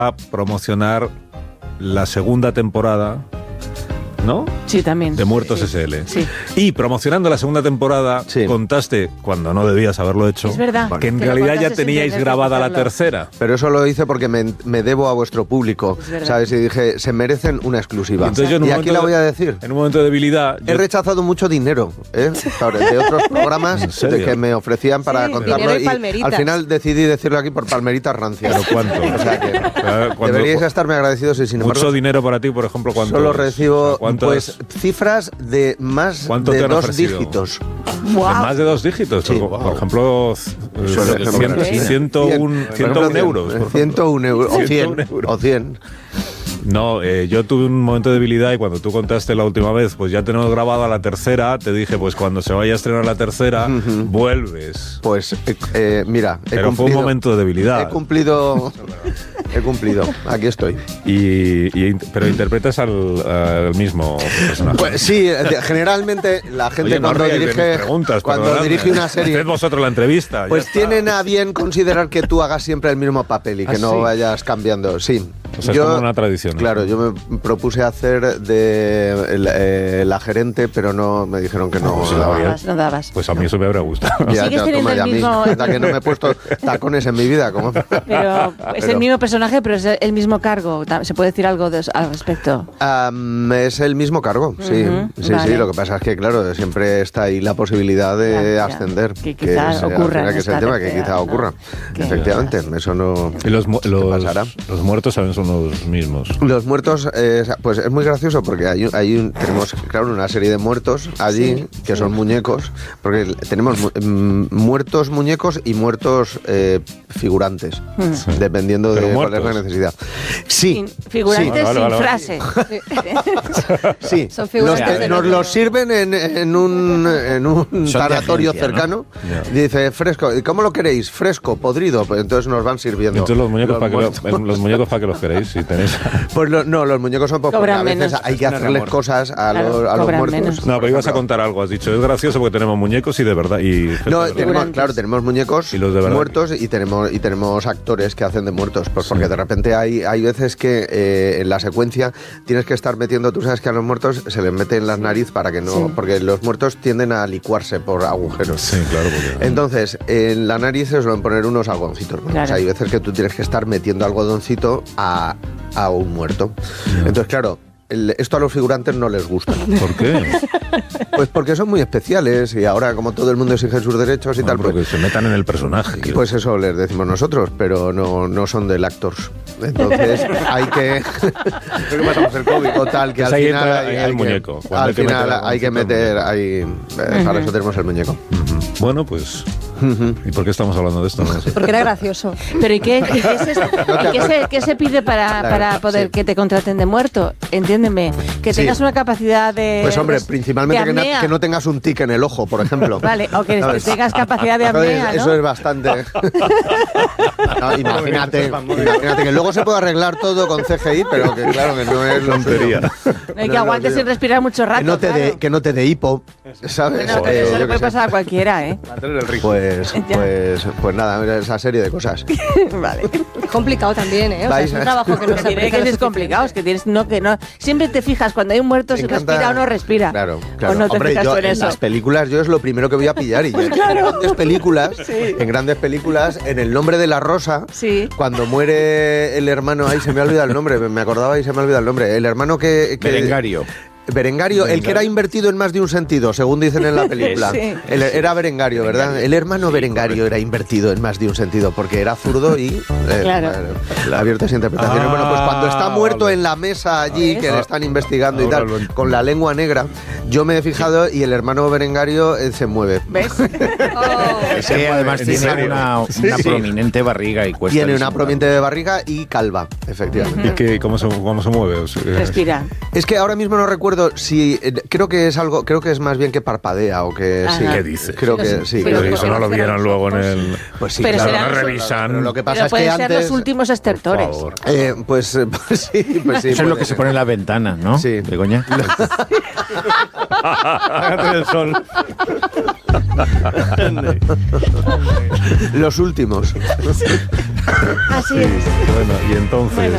a promocionar la segunda temporada, ¿no? Sí, también. De Muertos S.L. Sí. Y promocionando la segunda temporada, contaste, cuando no debías haberlo hecho, es verdad, que en realidad ya teníais grabada la tercera. Pero eso lo hice porque me debo a vuestro público, ¿sabes? Y dije, se merecen una exclusiva. Y aquí la voy a decir. En un momento de debilidad... He rechazado mucho dinero, de otros programas de que me ofrecían para contarlo. Y al final decidí decirlo aquí por palmeritas rancias. ¿Pero cuánto? O sea que deberíais estarme agradecidos y sin embargo... Mucho dinero para ti, por ejemplo, ¿cuánto? Solo recibo... Pues cifras de más de 2 dígitos. Wow. ¿De más de 2 dígitos? Sí, por ejemplo, 101 euros. 101 euros. O 100. No, yo tuve un momento de debilidad y cuando tú contaste la última vez, pues ya tenemos grabado a la tercera, te dije, pues cuando se vaya a estrenar la tercera, vuelves. Pues mira, pero fue un momento de debilidad. He cumplido, aquí estoy. Pero interpretas al mismo personaje. Pues sí, generalmente la gente cuando dirige una serie... Haced vosotros la entrevista. Pues tienen a bien considerar que tú hagas siempre el mismo papel y que no vayas cambiando. Sí. O sea, es como una tradición. Claro, yo me propuse hacer de la gerente, pero no me dijeron que no. No dabas. Pues a mí eso me habría gustado. ¿Sigues teniendo el mismo...? Que no me he puesto tacones en mi vida. Pero es el mismo personaje, pero es el mismo cargo. ¿Se puede decir algo al respecto? Es el mismo cargo, sí. Sí, lo que pasa es que, claro, siempre está ahí la posibilidad de ascender. Que quizá ocurra. Que es el tema, que quizá ocurra. Efectivamente, eso no... Y los muertos saben son los mismos. Los muertos, pues es muy gracioso porque tenemos, claro, una serie de muertos allí que son muñecos, porque tenemos muertos muñecos y muertos figurantes, dependiendo de cuál es la necesidad. Sí. Figurantes sin frase. Sí. Nos los sirven en un tanatorio cercano. Dice, fresco. ¿Y cómo lo queréis? Fresco, podrido. Pues entonces nos van sirviendo. Entonces los muñecos para que los queréis. Si tenéis... Pues no, los muñecos son pocos. A veces hay que hacerles cosas a los muertos. Menos. No, pero ibas a contar algo, has dicho. Es gracioso porque tenemos muñecos y de verdad. Tenemos muñecos muertos y tenemos actores que hacen de muertos. Pues porque de repente hay veces que en la secuencia tienes que estar metiendo, tú sabes que a los muertos se les mete en la nariz para que no... Porque los muertos tienden a licuarse por agujeros. Sí, claro. Entonces, en la nariz se suelen poner unos algodoncitos. Claro. O sea, hay veces que tú tienes que estar metiendo algodoncito a un muerto. Entonces, claro, esto a los figurantes no les gusta. ¿Por qué? Pues porque son muy especiales y ahora como todo el mundo exige sus derechos y tal... Porque pues, se metan en el personaje. Pues eso les decimos nosotros, pero no son del actors. Entonces hay que... Creo que pasamos el COVID. Total, que pues al final... el muñeco. Al final hay que meter... para eso tenemos el muñeco. Bueno, pues... ¿Y por qué estamos hablando de esto? No sé. Porque era gracioso. ¿Pero y qué se pide para poder que te contraten de muerto? Entiéndeme. Que tengas una capacidad de... Pues hombre, principalmente que no tengas un tic en el ojo, por ejemplo. Vale, o que tengas capacidad de apnea, ¿no? Eso es bastante... Imagínate que luego se puede arreglar todo con CGI, pero que claro que no es tontería. No, que aguantes sin respirar mucho rato. Que no te dé hipo, ¿sabes? No, pero eso le puede pasar a cualquiera, ¿eh? Pues nada, esa serie de cosas. Vale. Complicado también, ¿eh? O sea, es un trabajo que no se aplica. Que es complicado, es que tienes que no. Siempre te fijas cuando hay un muerto si respira o no respira. Claro. O no te fijas tú en eso. En las películas yo es lo primero que voy a pillar y en grandes películas, en El nombre de la rosa, cuando muere el hermano, ahí se me ha olvidado el nombre, me acordaba y se me ha olvidado el nombre, el hermano que Berengario, el que era invertido en más de un sentido, según dicen en la película. Era Berengario, ¿verdad? El hermano Berengario era invertido en más de un sentido, porque era zurdo y abiertas interpretaciones. Bueno, pues cuando está muerto en la mesa allí, que le están investigando y tal, con la lengua negra, yo me he fijado y el hermano Berengario se mueve. ¿Ves? Ese además tiene una prominente barriga y cuesta. Tiene una prominente barriga y calva, efectivamente. ¿Y cómo se mueve? Respira. Es que ahora mismo no recuerdo si creo que es más bien que parpadea o que sí. ¿Qué dices? Creo que sí. Pero eso no lo vieron luego en el... Pues sí, pero claro, no revisan. Pero lo que pasa es que pueden antes... ser los últimos estertores. Pues sí. Eso es lo que se pone en las ventanas, ¿no? Sí. Begoña. El sol. Los últimos. Así es. Bueno, y entonces...